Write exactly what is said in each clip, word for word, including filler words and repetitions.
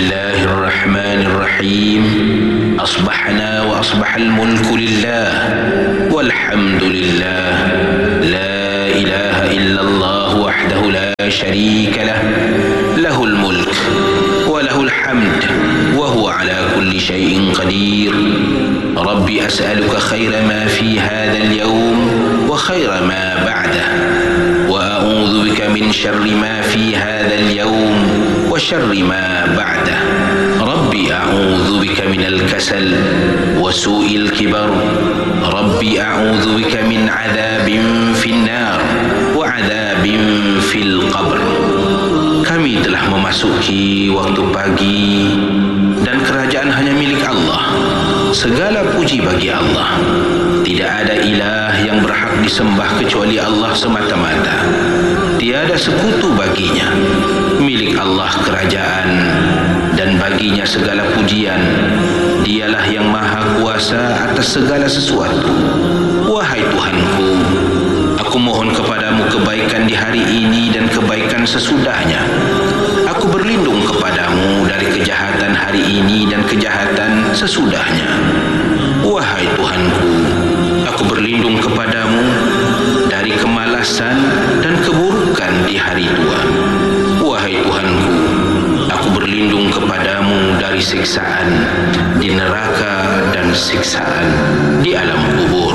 Bismillahirrahmanirrahim. Asbahna wa asbahal mulku lillah walhamdulillah la ilaha illallah wahdahu la syarika lah lahul mulk wa lahul hamd wa huwa ala kulli syai'in qadir. Rabbi as'aluka khaira ma fi hadzal yawm wa khaira ma ba'dah wa a'udzu bika min syarri ma fi hadzal yawm wa syarri ma ba'dah. Rabbi a'udzu bika minal kasal wa su'il kibar. Rabbi a'udzu bika min 'adzabin fin nar wa 'adzabin fil qabr. Kami telah memasuki waktu pagi dan kerajaan hanya milik Allah. Segala puji bagi Allah. Tidak ada ilah yang berhak disembah kecuali Allah semata-mata. Tiada sekutu baginya. Milik Allah kerajaan dan baginya segala pujian. Dialah yang maha kuasa atas segala sesuatu. Wahai Tuhanku, aku mohon kepadamu kebaikan di hari ini dan kebaikan sesudahnya. Aku berlindung kepadamu dari kejahatan hari ini dan kejahatan sesudahnya. Wahai Tuhanku, aku berlindung kepadamu dari kemalasan dan keburukan di hari tua. Wahai Tuhanku, aku berlindung kepadamu dari siksaan di neraka dan siksaan di alam kubur.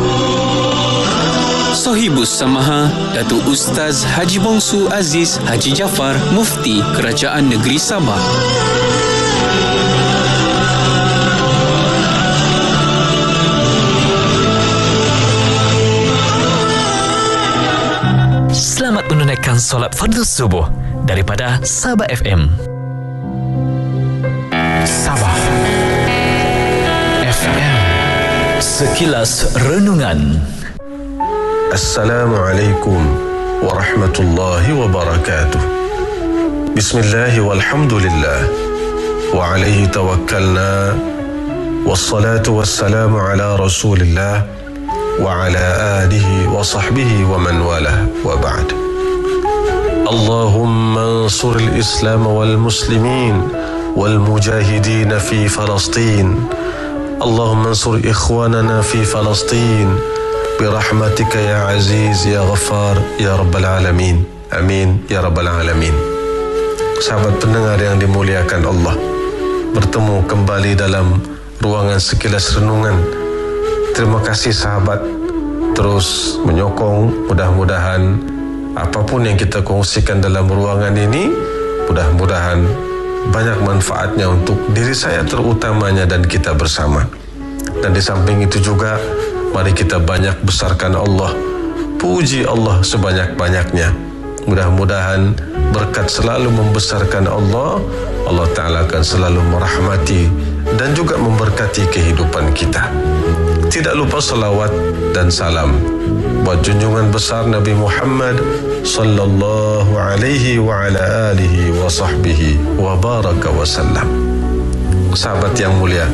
Sohibus Samaha, Datuk Ustaz Haji Bongsu Aziz Haji Jaafar, Mufti Kerajaan Negeri Sabah. Selamat menunaikan solat fardu subuh daripada Sabah F M. Sabah F M. Sekilas renungan. Assalamualaikum warahmatullahi wabarakatuh. Bismillah walhamdulillah wa alaihi tawakkalna wassalatu wassalamu ala rasulillah wa ala alihi wa sahbihi wa man walah wa ba'd. Allahumma ansur al-islam wal muslimin wal mujahidin fi Falastin. Allahumma ansur ikhwanana fi Falastin birahmatika ya aziz ya ghaffar ya rabbal alamin. Amin ya rabbal alamin. Sahabat pendengar yang dimuliakan Allah, bertemu kembali dalam ruangan sekilas renungan. Terima kasih sahabat terus menyokong. Mudah-mudahan apapun yang kita kongsikan dalam ruangan ini, mudah-mudahan banyak manfaatnya untuk diri saya terutamanya dan kita bersama. Dan di samping itu juga, mari kita banyak besarkan Allah. Puji Allah sebanyak-banyaknya. Mudah-mudahan berkat selalu membesarkan Allah, Allah Ta'ala akan selalu merahmati dan juga memberkati kehidupan kita. Tidak lupa salawat dan salam buat junjungan besar Nabi Muhammad sallallahu alaihi wa ala alihi wa sahbihi wa baraka wa sallam. Sahabat yang mulia,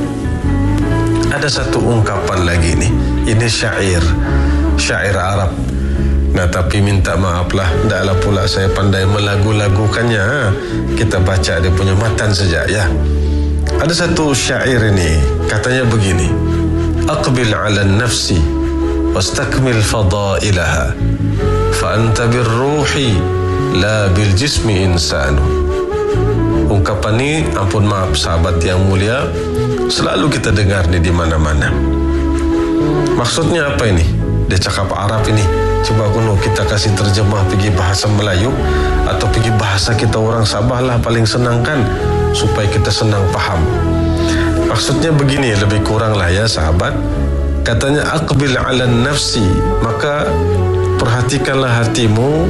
ada satu ungkapan lagi nih. Ini syair, syair Arab. Nah, tapi minta maaflah, tidaklah pula saya pandai melagu-lagukannya. Kita baca dia punya matan saja ya. Ada satu syair ini, katanya begini: Aqbil 'ala an-nafsi wastakmil fadailaha fa anta bir-ruhi la bil-jismi insanu. Ungkapan ini, ampun maaf sahabat yang mulia, selalu kita dengar nih di mana-mana. Maksudnya apa ini? Dia cakap Arab ini. Coba kuno kita kasih terjemah pergi bahasa Melayu atau pergi bahasa kita orang Sabah lah, paling senang kan, supaya kita senang paham. Maksudnya begini lebih kurang lah ya sahabat. Katanya aqbil 'alan nafsi, maka perhatikanlah hatimu,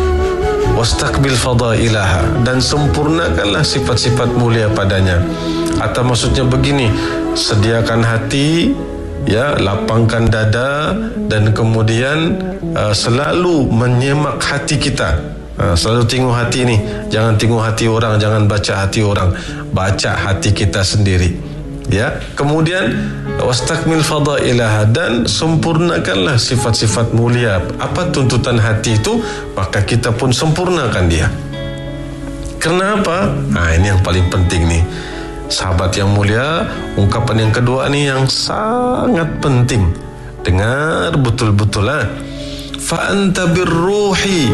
wastaqbil fadailaha, dan sempurnakanlah sifat-sifat mulia padanya. Atau maksudnya begini, sediakan hati, ya, lapangkan dada, dan kemudian uh, selalu menyemak hati kita. Uh, selalu tengok hati ni, jangan tengok hati orang, jangan baca hati orang, baca hati kita sendiri. Ya, kemudian wastakmil fadailaha, dan sempurnakanlah sifat-sifat mulia. Apa tuntutan hati itu, maka kita pun sempurnakan dia. Kerana apa? Ha, ini yang paling penting nih. Sahabat yang mulia, ungkapan yang kedua ni yang sangat penting. Dengar betul-betul lah. Fa anta birruhi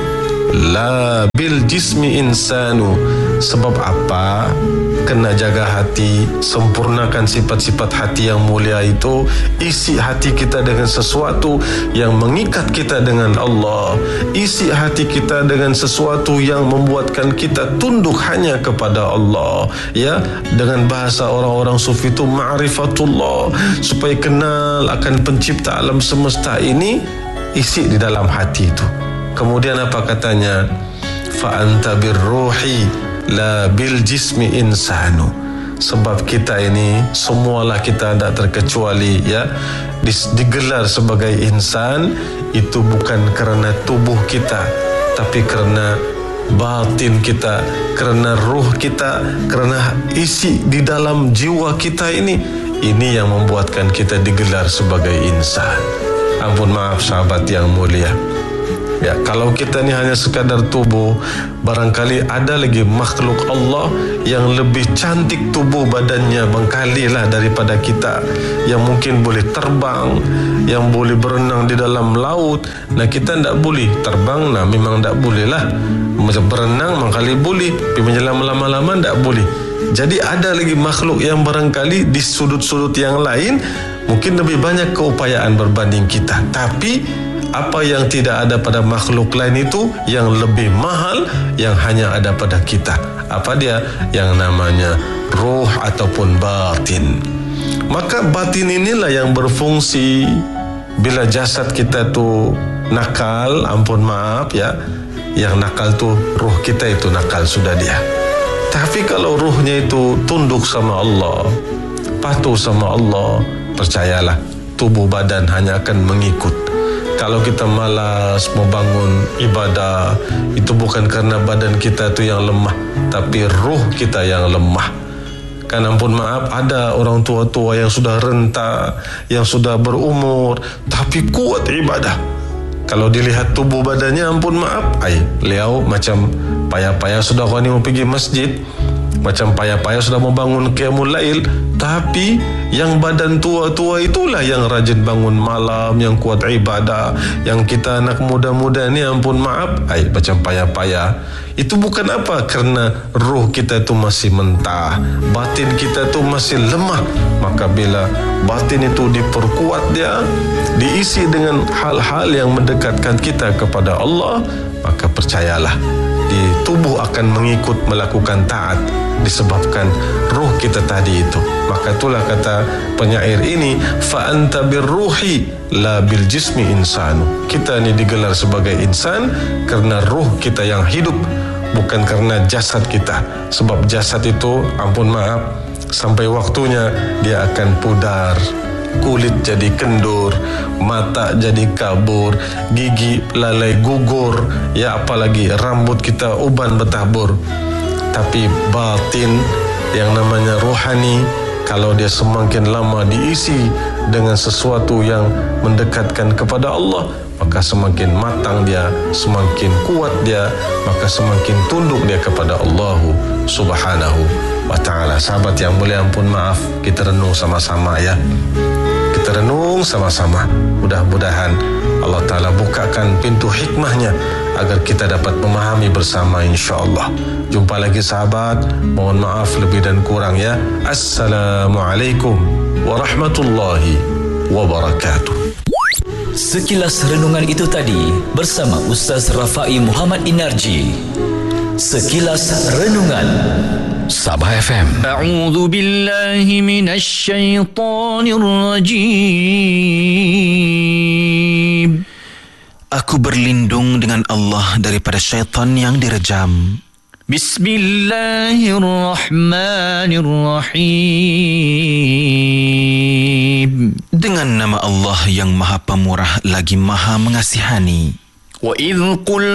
la bil jismi insanu. Sebab apa? Kena jaga hati, sempurnakan sifat-sifat hati yang mulia itu. Isi hati kita dengan sesuatu yang mengikat kita dengan Allah. Isi hati kita dengan sesuatu yang membuatkan kita tunduk hanya kepada Allah. Ya, dengan bahasa orang-orang sufi itu ma'rifatullah, supaya kenal akan pencipta alam semesta ini. Isi di dalam hati itu. Kemudian apa katanya? Fa anta birruhi la bil jismi insanu. Sebab kita ini semualah kita tidak terkecuali ya digelar sebagai insan itu bukan kerana tubuh kita, tapi kerana batin kita, kerana ruh kita, kerana isi di dalam jiwa kita ini. Ini yang membuatkan kita digelar sebagai insan. Ampun maaf sahabat yang mulia. Ya, kalau kita ni hanya sekadar tubuh, barangkali ada lagi makhluk Allah yang lebih cantik tubuh badannya bangkalilah daripada kita, yang mungkin boleh terbang, yang boleh berenang di dalam laut. Nah, kita tak boleh terbang, nah memang tak boleh lah. Macam berenang mangkali boleh, tapi menyelam lama-lama tak boleh. Jadi ada lagi makhluk yang barangkali di sudut-sudut yang lain mungkin lebih banyak keupayaan berbanding kita. Tapi apa yang tidak ada pada makhluk lain itu yang lebih mahal, yang hanya ada pada kita. Apa dia? Yang namanya ruh ataupun batin. Maka batin inilah yang berfungsi bila jasad kita tu nakal, ampun maaf ya, yang nakal tu ruh kita itu nakal sudah dia. Tapi kalau ruhnya itu tunduk sama Allah, patuh sama Allah, percayalah tubuh badan hanya akan mengikut. Kalau kita malas mau bangun ibadah, itu bukan kerana badan kita tu yang lemah, tapi ruh kita yang lemah. Kan ampun maaf, ada orang tua-tua yang sudah renta, yang sudah berumur, tapi kuat ibadah. Kalau dilihat tubuh badannya, ampun maaf, ay, beliau macam payah-payah sudah kau ni mau pergi masjid, macam payah-payah sudah mau bangun qiyamul lail, tapi yang badan tua-tua itulah yang rajin bangun malam, yang kuat ibadah. Yang kita anak muda-muda ni ampun maaf, ay, macam payah-payah. Itu bukan apa, kerana ruh kita tu masih mentah, batin kita tu masih lemah. Maka bila batin itu diperkuat dia, diisi dengan hal-hal yang mendekatkan kita kepada Allah, maka percayalah di tubuh akan mengikut melakukan taat disebabkan ruh kita tadi itu. Maka itulah kata penyair ini, fa anta birruhi la bil jismi insanu. Kita ni digelar sebagai insan kerana ruh kita yang hidup, bukan kerana jasad kita. Sebab jasad itu ampun maaf, sampai waktunya dia akan pudar, kulit jadi kendur, mata jadi kabur, gigi lalai gugur, ya apalagi rambut kita uban bertabur. Tapi batin yang namanya rohani, kalau dia semakin lama diisi dengan sesuatu yang mendekatkan kepada Allah, maka semakin matang dia, semakin kuat dia, maka semakin tunduk dia kepada Allah Subhanahu wa ta'ala. Sahabat yang mulia, ampun maaf, kita renung sama-sama ya. Kita renung sama-sama. Mudah-mudahan Allah Ta'ala bukakan pintu hikmahnya agar kita dapat memahami bersama, insya-Allah. Jumpa lagi sahabat. Mohon maaf lebih dan kurang ya. Assalamualaikum warahmatullahi wabarakatuh. Sekilas renungan itu tadi bersama Ustaz Rafai Muhammad Inarji. Sekilas renungan Sabah F M. A'udzu billahi minasy syaithanir rajim. Aku berlindung dengan Allah daripada syaitan yang direjam. Bismillahirrahmanirrahim. Dengan nama Allah yang Maha Pemurah lagi Maha Mengasihani. Wa idh qul